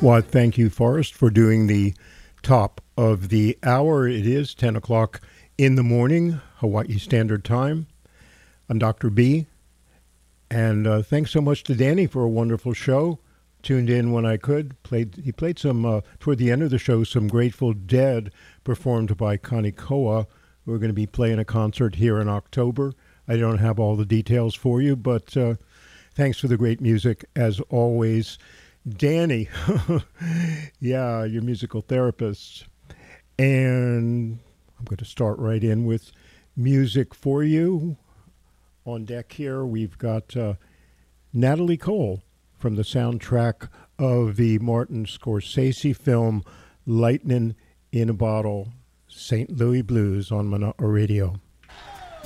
Well, thank you, Forrest, for doing the top of the hour. It is 10 o'clock in the morning, Hawaii Standard Time. I'm Dr. B, and thanks so much to Danny for a wonderful show. Tuned in when I could. He played some, toward the end of the show, some Grateful Dead performed by Connie Koa. We're going to be playing a concert here in October. I don't have all the details for you, but thanks for the great music, as always. Danny, yeah, your musical therapist. And I'm going to start right in with music for you. On deck here, we've got Natalie Cole from the soundtrack of the Martin Scorsese film Lightning in a Bottle, St. Louis Blues on Mana'a Radio.